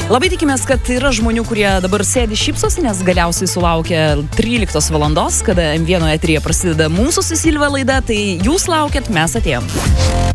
Labai tikimės, kad yra žmonių, kurie dabar sėdi šypsosi, nes galiausiai sulaukia 13 valandos, kada M1 eteryje prasideda mūsų su Silva laida, tai jūs laukiat, mes atėjom.